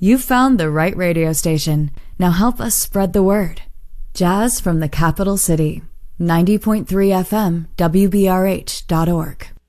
You've found the right radio station. Now help us spread the word. Jazz from the capital city. 90.3 FM, WBRH.org.